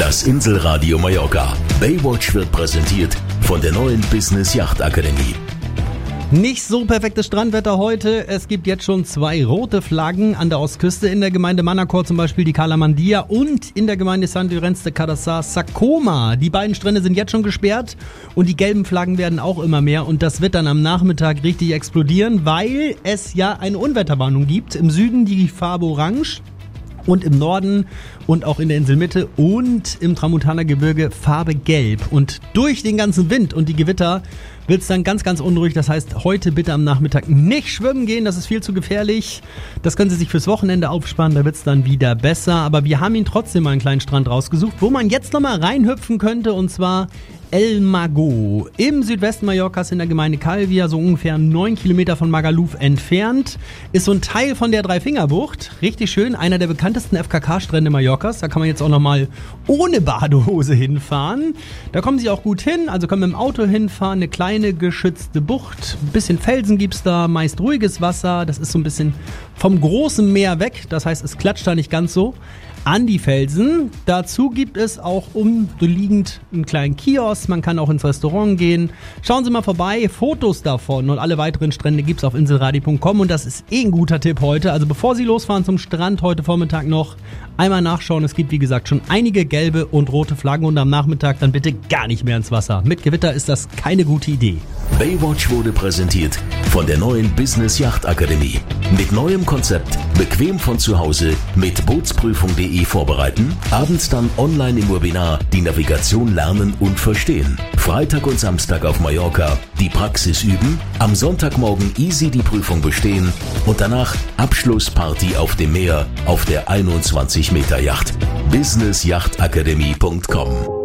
Das Inselradio Mallorca. Baywatch wird präsentiert von der neuen Business Yacht Akademie. Nicht so perfektes Strandwetter heute. Es gibt jetzt schon 2 rote Flaggen an der Ostküste. In der Gemeinde Manacor zum Beispiel die Cala Mandia und in der Gemeinde Sant Llorenç de Cardassar Sacoma. Die beiden Strände sind jetzt schon gesperrt und die gelben Flaggen werden auch immer mehr. Und das wird dann am Nachmittag richtig explodieren, weil es ja eine Unwetterwarnung gibt. Im Süden die Farbe Orange. Und im Norden und auch in der Inselmitte und im Tramontana-Gebirge Farbe Gelb. Und durch den ganzen Wind und die Gewitter wird es dann ganz, ganz unruhig. Das heißt, heute bitte am Nachmittag nicht schwimmen gehen. Das ist viel zu gefährlich. Das können Sie sich fürs Wochenende aufsparen. Da wird es dann wieder besser. Aber wir haben Ihnen trotzdem mal einen kleinen Strand rausgesucht, wo man jetzt nochmal reinhüpfen könnte. Und zwar El Mago im Südwesten Mallorcas in der Gemeinde Calvia, so ungefähr 9 Kilometer von Magaluf entfernt. Ist so ein Teil von der Dreifingerbucht. Richtig schön, einer der bekanntesten FKK-Strände Mallorcas. Da kann man jetzt auch nochmal ohne Badehose hinfahren. Da kommen Sie auch gut hin, also können wir im Auto hinfahren. Eine kleine geschützte Bucht. Ein bisschen Felsen gibt's da, meist ruhiges Wasser. Das ist so ein bisschen vom großen Meer weg. Das heißt, es klatscht da nicht ganz so an die Felsen. Dazu gibt es auch umliegend einen kleinen Kiosk. Man kann auch ins Restaurant gehen. Schauen Sie mal vorbei. Fotos davon und alle weiteren Strände gibt es auf inselradio.com. Und das ist ein guter Tipp heute. Also bevor Sie losfahren zum Strand heute Vormittag noch, einmal nachschauen. Es gibt, wie gesagt, schon einige gelbe und rote Flaggen. Und am Nachmittag dann bitte gar nicht mehr ins Wasser. Mit Gewitter ist das keine gute Idee. Baywatch wurde präsentiert von der neuen Business Yacht Akademie. Mit neuem Konzept, bequem von zu Hause, mit Bootsprüfung.de vorbereiten, abends dann online im Webinar die Navigation lernen und verstehen. Freitag und Samstag auf Mallorca die Praxis üben, am Sonntagmorgen easy die Prüfung bestehen und danach Abschlussparty auf dem Meer auf der 21 Meter Yacht. businessyachtakademie.com